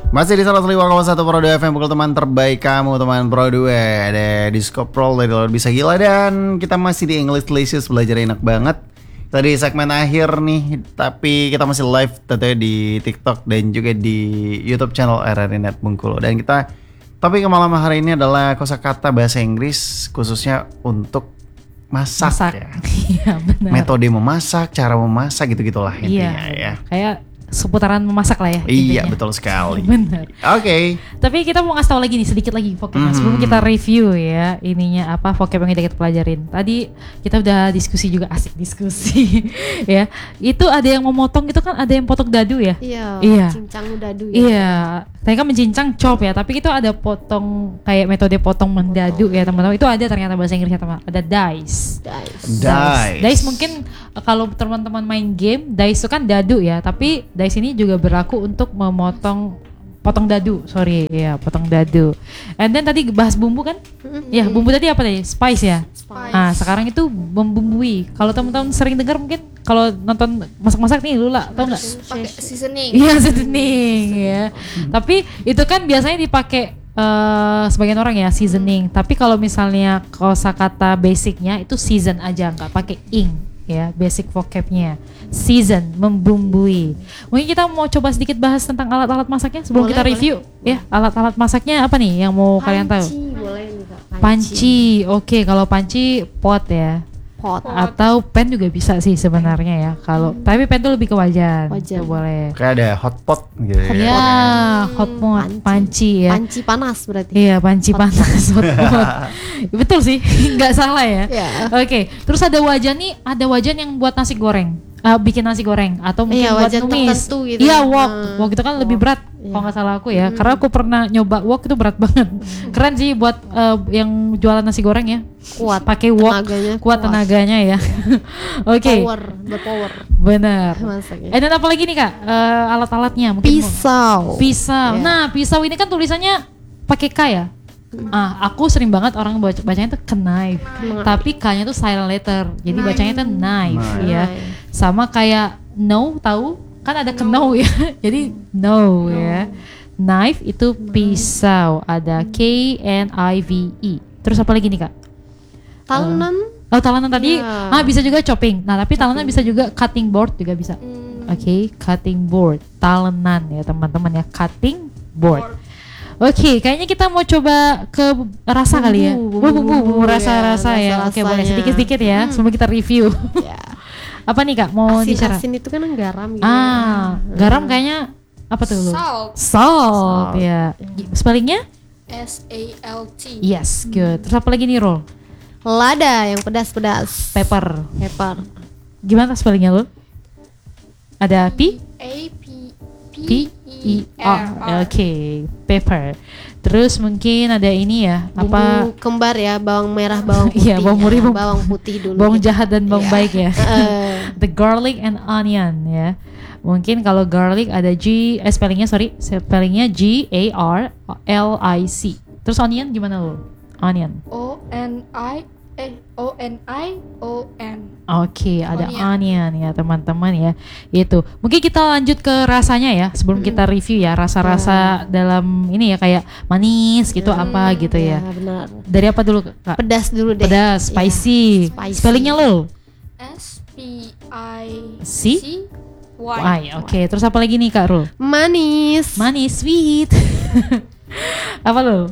Masih di 105,1 Pro 2 FM, pukul teman terbaik kamu, teman Pro 2. Ada Disco Pro dari luar bisa gila. Dan kita masih di English Delicious, belajar enak banget. Tadi segmen akhir nih, tapi kita masih live tentunya di TikTok dan juga di YouTube channel RRI Net Bengkulu. Dan kita topik malam hari ini adalah kosakata bahasa Inggris khususnya untuk masak. Ya. Iya, benar. Metode memasak, cara memasak gitu-gitulah intinya ya. Kayak seputaran memasak lah ya. Iya, intinya. betul sekali. Benar. Oke. Tapi kita mau ngasih tahu lagi nih sedikit lagi vocabnya sebelum kita review ya ininya apa vocab yang kita pelajarin. Tadi kita udah diskusi juga, asik diskusi ya. Itu ada yang memotong gitu kan, ada yang potong dadu ya. Iya. Cincang dadu ya. Iya. Tadi kan mencincang chop ya, tapi itu ada potong kayak metode potong mendadu ya teman-teman. Itu ada ternyata bahasa Inggrisnya teman. Ada dice. Dice mungkin kalau teman-teman main game, dice itu kan dadu ya, tapi dice ini juga berlaku untuk potong dadu, potong dadu. And then tadi bahas bumbu kan? Ya, bumbu tadi apa tadi? Spice ya? Spice. Nah, sekarang itu membumbui. Kalau teman-teman sering dengar mungkin kalau nonton masak-masak nih Lula, tau nggak? Pakai seasoning. Iya, seasoning ya. Tapi itu kan biasanya dipakai sebagian orang ya seasoning. Tapi kalau misalnya kosakata basicnya itu season aja, nggak pakai ing. Ya, basic vocabnya season, membumbui. Mungkin kita mau coba sedikit bahas tentang alat-alat masaknya sebelum Boleh, kita review. Ya, alat-alat masaknya apa nih yang mau kalian tahu? Boleh nih Kak. Panci. Oke, kalau panci pot ya. Pot. Atau pen juga bisa sih sebenarnya ya. Kalau tapi pen tuh lebih ke wajan. Wajan. Tuh boleh. Kayak ada hotpot gitu ya. Ya, hotpot, panci ya. Panci panas berarti. Iya, panci panas, hotpot. Betul sih, nggak salah ya. Oke, terus ada wajan nih, ada wajan yang buat nasi goreng. Bikin nasi goreng atau mungkin buat wajan numis. tertentu gitu. Iya, wok itu kan lebih berat kalau nggak salah aku ya. Karena aku pernah nyoba wok itu berat banget. Keren sih buat yang jualan nasi goreng ya. Kuat. Pakai wok, kuat tenaganya ya. Oke. Berpower. Benar. Masaknya. Dan apa lagi nih Kak? Alat-alatnya mungkin. Pisau. Yeah. Nah, pisau ini kan tulisannya pakai K ya. Aku sering banget orang bacanya tuh knife, tapi K-nya tuh silent letter, jadi bacanya tuh knife ya. Sama kayak no, tahu kan ada no ya, jadi no ya. Knife itu pisau, ada KNIVE. Terus apa lagi nih Kak? Talenan. Talenan tadi, bisa juga chopping. Nah tapi talenan bisa juga cutting board juga bisa. Oke, cutting board, talenan ya teman-teman ya, cutting board. Oke, kayaknya kita mau coba ke rasa kali ya. Bumbu rasa-rasa ya. Oke, boleh sedikit-sedikit ya sebelum kita review. Apa nih Kak mau bicara? Asin itu kan garam gitu. Garam kayaknya apa tuh lu? Salt ya. Spellingnya? SALT. Yes, good. Terus apa lagi nih Rol? Lada yang pedas-pedas. Pepper. Gimana spellingnya lu? Ada P? P-E-R. Oke, pepper. Terus mungkin ada ini ya, bumbu kembar ya, bawang merah, bawang putih. Iya, bawang putih dulu. Bawang jahat dan bawang baik ya. The garlic and onion ya. Mungkin kalau garlic ada spellingnya GARLIC. Terus onion gimana lo? Onion. ONION. Oke, ada onion ya teman-teman ya. Itu. Mungkin kita lanjut ke rasanya ya sebelum kita review ya rasa-rasa dalam ini ya kayak manis gitu apa gitu ya. Benar. Dari apa dulu Kak? Pedas dulu deh. Pedas, spicy. Spellingnya lo? SPICY. Oke, terus apa lagi nih Kak Rul? Manis, sweet. Apa lo?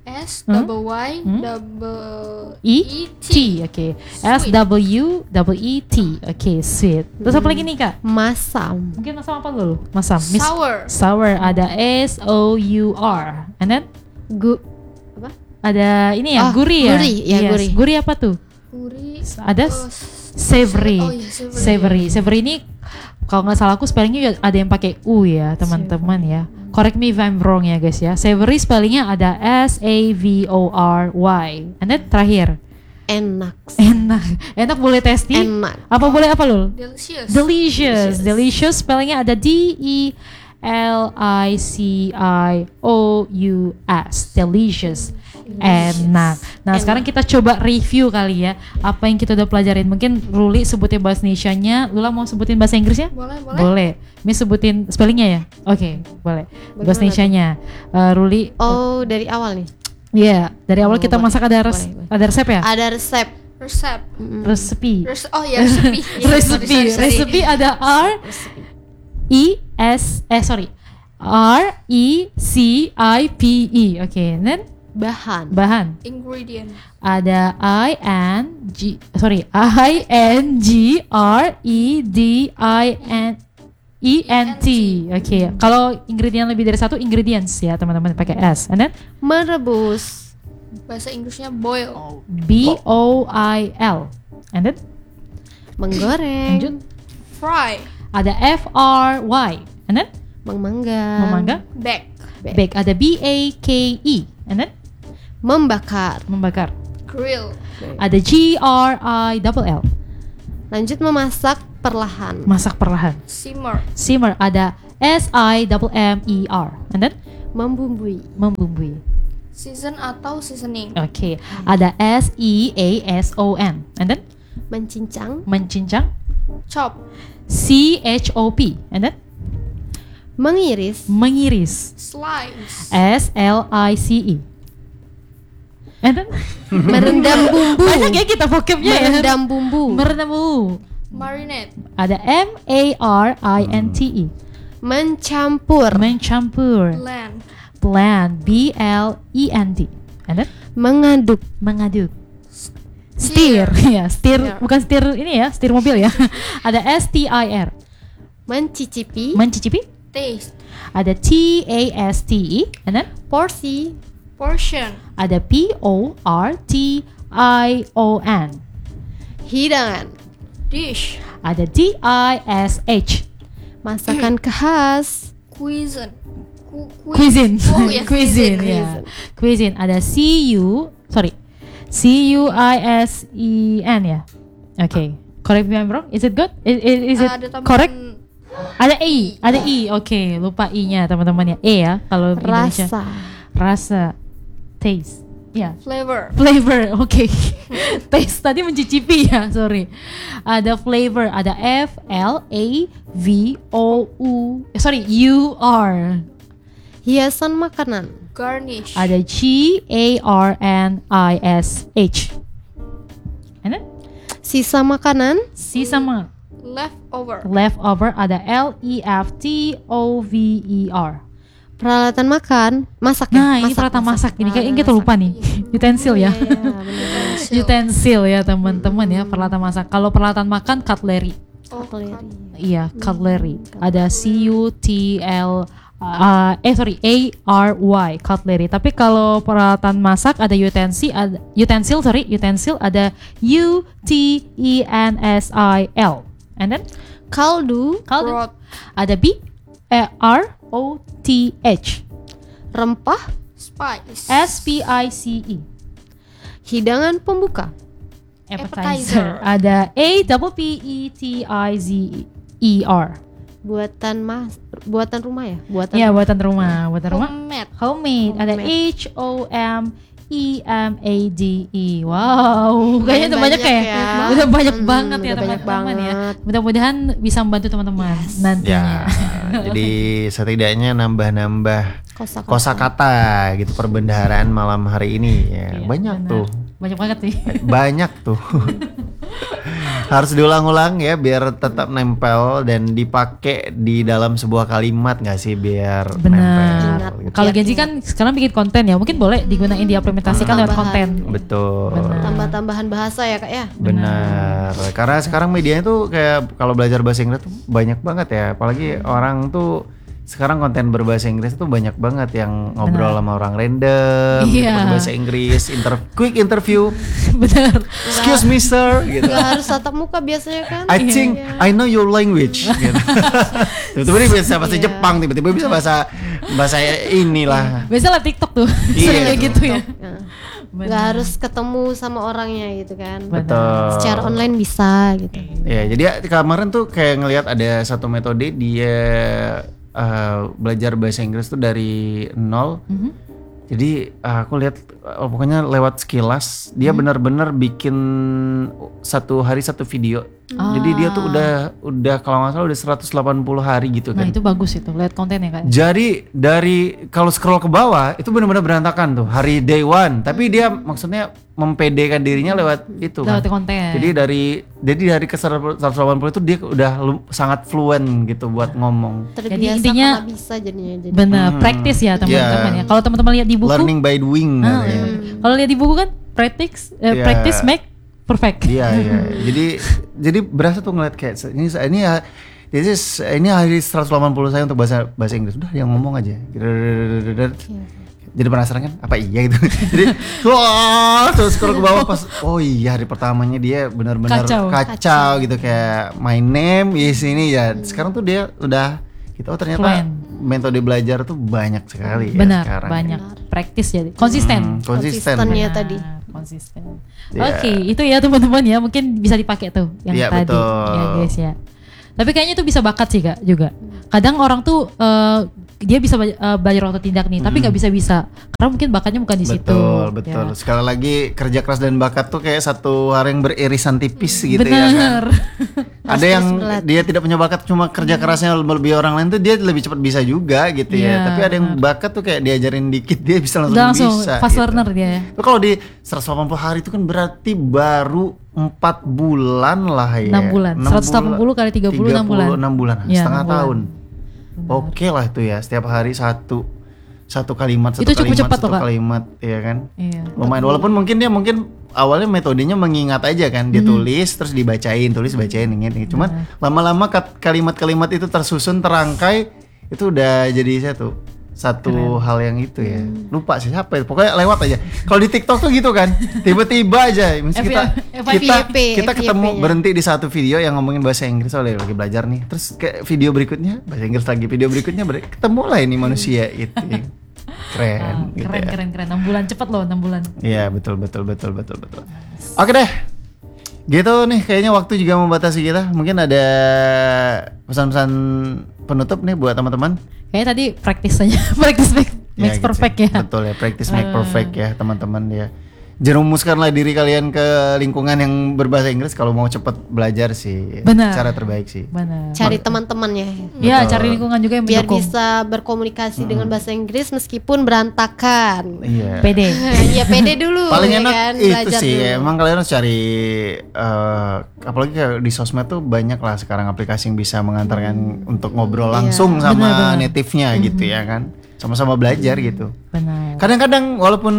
SWYET. Oke. SWEET. Oke, sweet. Terus apa lagi nih Kak? Masam. Mungkin masam apa lo? Masam. Sour. Ada SOUR. And then apa? Ada ini ya, gurih ya. Gurih. Gurih apa tuh? Ada savory. Savory ini kalau nggak salah aku spellingnya ada yang pakai U ya teman-teman ya. Correct me if I'm wrong ya guys ya. Savory spellingnya ada SAVORY. And then terakhir. Enak Boleh testing? Apa boleh apa lo? Delicious spellingnya ada DELICIOUS. Delicious. Enak. Nah, sekarang kita coba review kali ya. Apa yang kita udah pelajarin. Mungkin Ruli sebutin bahasa Indonesianya, Lula mau sebutin bahasa Inggrisnya? Boleh. Boleh. Miss sebutin spellingnya ya? Oke, boleh. Bahasa Indonesianya. Ruli. Oh, dari awal nih. Iya, dari awal Oh, kita boleh. masak ada resep ya? Ada resep. Resep. Resepi. Oh ya, resepi. Resepi. Resepi ada R E C I P E. Oke, then Bahan. bahan. Ingredient. Ada I N G R E D I N E N T. Oke, kalau ingredient lebih dari satu ingredients ya teman-teman pakai S. And then Merebus. Bahasa Inggrisnya boil. B O I L. And then Menggoreng. lanjut Fry. ada F R Y. And then Memanggang. memanggang. Bake. Bake ada B A K E. And then Membakar. membakar. Grill. Ada G R I double L. Lanjut memasak perlahan. Masak perlahan. Simmer. Simmer ada S I double M E R. And then Membumbui. membumbui. Season atau seasoning. Oke, ada S E A S O N. And then Mencincang. mencincang Chop. C H O P. And then Mengiris. mengiris Slice. S L I C E. And then Merendam bumbu. banyak ya kita vocabnya ya. Merendam bumbu. Merendam bumbu. Marinate. Ada M A R I N T E. Mencampur. Mencampur. Blend. Blend B L E N D. And then Mengaduk. mengaduk. Steer, ya, steer bukan steer ini ya, steer mobil ya. Ada S T I R. Mencicipi. Mencicipi. Taste. Ada T A S T E. And then Porsi. Portion. ada P O R T I O N. Hidangan. Dish. Ada D I S H. Masakan khas. Cuisine. Cuisine. Oh ya, Cuisine, ya. Cuisine. Ada C U I S E N ya. Oke. Correct me if I'm wrong. Is it good? Is it Ada tambahan correct? Ada E. Oke, lupa I-nya teman-teman ya. E ya kalau Indonesia. Rasa. Rasa. Taste. Ya. flavor. Flavor, oke. Taste tadi mencicipi ya, sorry. Ada flavor, ada F L A V O U. U R. Hiasan makanan. Garnish. Ada G A R N I S H. And then Sisa makanan. C sama Leftover. leftover ada L E F T O V E R. Peralatan makan. Masak ya? Nah, ini peralatan masak ini kayaknya kita lupa nih. Utensil ya. Iya, benar. Utensil ya teman-teman ya, peralatan masak. Kalau peralatan makan cutlery. Oh, Cutlery. Iya, cutlery. Ada C U T L A R Y, cutlery. Tapi kalau peralatan masak ada utensil ada U T E N S I L. And then Kaldu. Broth. ada B R O T H. Rempah. Spice. S P I C E. Hidangan pembuka. Appetizer. Ada A P E T I Z E R. Buatan rumah ya? Ya, buatan rumah. Homemade. Homemade. Ada Homemade. H O M E M A D E. Wow, kayaknya udah banyak banyak ya. ya. Udah banyak banget ya udah banyak teman-teman ya. banget. Mudah-mudahan bisa membantu teman-teman nantinya. Ya, jadi setidaknya nambah-nambah Kosakata. kosakata gitu perbendaharaan malam hari ini ya. Iya, Banyak benar. tuh. Banyak banget nih. Banyak tuh. Harus diulang-ulang ya biar tetap nempel dan dipakai di dalam sebuah kalimat nggak sih biar Benar. nempel. Gitu. Kalau Genji kan sekarang bikin konten ya, mungkin boleh digunain diimplementasikan lewat Tambahan. konten. Betul. Benar. Tambah-tambahan bahasa ya kak ya? Benar. Karena sekarang medianya tuh kayak kalau belajar bahasa Inggris tuh banyak banget ya. Apalagi orang tuh sekarang konten berbahasa Inggris tuh banyak banget yang ngobrol sama orang random, gitu, Iya. pakai bahasa Inggris, quick interview. Benar. Excuse me sir, gitu. Gak harus tatap muka biasanya kan? I think I know your language. Gitu. Tiba-tiba dia bisa bahasa Jepang, tiba-tiba bisa bahasa inilah. Biasalah TikTok tuh. Iya. Sering kayak gitu ya. Nah, gak harus ketemu sama orangnya gitu kan? Betul. Secara online bisa gitu. Ya, jadi kemarin tuh kayak ngelihat ada satu metode dia belajar bahasa Inggris tuh dari nol. Jadi aku lihat pokoknya lewat sekilas dia benar-benar bikin satu hari satu video. Jadi dia tuh udah kalau nggak salah udah 180 hari gitu Nah kan. itu bagus itu, lihat kontennya kan. Jadi dari kalau scroll ke bawah itu benar-benar berantakan tuh hari day one. Tapi dia maksudnya mempedekan dirinya lewat itu kan. Lewat konten. Jadi dari ke 180 itu dia udah sangat fluent gitu buat ngomong. Terbiasa intinya- karena bisa jadinya jadi. Bener, praktis ya teman-teman ya. Kalau teman-teman lihat di buku, Learning by doing. katanya. kalau lihat di buku kan practice, Iya. practice make perfect. Iya iya. Jadi berasa tuh ngeliat kayak ini ya ini hari 180 saya untuk bahasa Inggris. Udah yang ngomong aja. Jadi penasaran kan apa iya gitu. Jadi wah terus scroll ke bawah pas oh iya hari pertamanya dia benar-benar kacau gitu kayak my name is ini ya. Sekarang tuh dia udah gitu ternyata Fluent. metode belajar tuh banyak sekali Benar, ya sekarang. banyak. Praktis jadi konsisten. Konsistennya Benar, tadi. konsisten. Iya. Oke, itu ya teman-teman ya, mungkin bisa dipakai tuh yang Iya, tadi betul. ya guys ya. Tapi kayaknya itu bisa bakat sih Kak juga. Kadang orang tuh dia bisa belajar otodidak nih, tapi nggak bisa karena mungkin bakatnya bukan di situ. Betul. Ya. Sekali lagi kerja keras dan bakat tuh kayak satu hal yang beririsan tipis gitu ya kan. Bener. Ada yang dia tidak punya bakat cuma kerja kerasnya lebih orang lain tuh dia lebih cepat bisa juga gitu Iya, ya. Tapi ada yang bakat tuh kayak diajarin dikit dia bisa langsung, Udah langsung bisa. fast gitu. learner dia ya. Itu kalau di 180 hari itu kan berarti baru 4 bulan lah ya. 6 bulan. 180 kali 30, 6 bulan. 6 bulan, Iya, setengah 6 bulan. tahun. Oke lah itu ya, setiap hari satu kalimat, Itu cukup cepat satu tuh, Kak. kalimat, ya kan? Iya. Lumayan, walaupun mungkin awalnya metodenya mengingat aja kan, dia tulis terus dibacain, inget. Cuman lama-lama kalimat-kalimat itu tersusun, terangkai, itu udah jadi satu hal yang itu ya. Lupa sih siapa ya. Pokoknya lewat aja. Kalau di TikTok tuh gitu kan, tiba-tiba aja kita ketemu FYP-nya. berhenti di satu video yang ngomongin bahasa Inggris lagi belajar nih. Terus kayak video berikutnya bahasa Inggris lagi, video berikutnya ketemu lah ini manusia itu. Keren gitu ya. Keren. 6 bulan cepet loh, 6 bulan. Iya, betul. Oke deh. Gitu nih kayaknya waktu juga membatasi kita. Mungkin ada pesan-pesan penutup nih buat teman-teman. Kayaknya tadi practice aja, practice makes gitu perfect sih. ya. Betul ya, practice make perfect ya teman-teman ya. Jerumuskanlah diri kalian ke lingkungan yang berbahasa Inggris kalau mau cepat belajar sih. Benar. Cara terbaik sih. Benar. Cari teman-temannya Ya, cari lingkungan juga yang biar mendukung. bisa berkomunikasi dengan bahasa Inggris meskipun berantakan. Iya. Pede. Iya pede dulu. Paling ya enak kan? itu Belajar sih. dulu. Emang kalian harus cari apalagi kayak di sosmed tuh banyak lah sekarang aplikasi yang bisa mengantarkan untuk ngobrol langsung sama native-nya gitu ya kan. Sama-sama belajar gitu. Benar. Kadang-kadang walaupun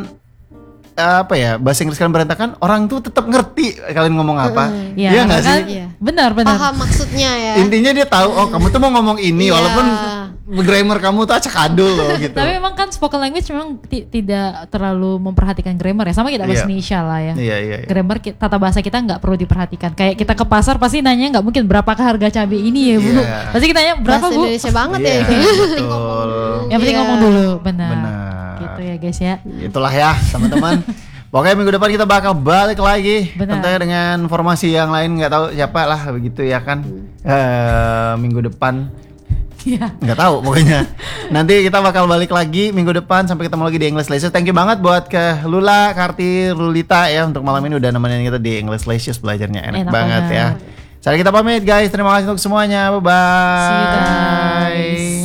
bahasa Inggris kalian berantakan, orang tuh tetap ngerti kalian ngomong apa. Iya nggak sih? Iya. Benar. Paham maksudnya ya. Intinya dia tahu, oh kamu tuh mau ngomong ini, Iya. walaupun grammar kamu tuh acak adul loh gitu. Tapi memang kan spoken language memang tidak terlalu memperhatikan grammar ya, sama kita bahasa Iya. Indonesia lah ya. Iya. Grammar tata bahasa kita nggak perlu diperhatikan. Kayak kita ke pasar pasti nanya nggak mungkin berapakah harga cabai ini ya Bu. Iya. Pasti kita tanya berapa Bahasa Bu. Indonesia banget ya. Iya, betul. Yang penting Iya. ngomong dulu, benar. Benar. Gitu ya guys ya. Itulah ya teman-teman. Pokoknya minggu depan kita bakal balik lagi. Benar. Tentunya dengan informasi yang lain, nggak tahu siapa lah begitu ya kan. Minggu depan Iya. nggak tahu pokoknya. Nanti kita bakal balik lagi minggu depan sampai ketemu lagi di English Lecious. Thank you banget buat ke Lula, Karti, Lulita ya untuk malam ini udah nemenin kita di English Lecious, belajarnya enak Enak banget banget. ya. Cara kita pamit guys. Terima kasih untuk semuanya. Bye bye. See you guys.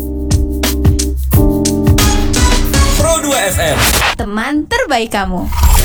Pro 2 FM. Teman terbaik kamu.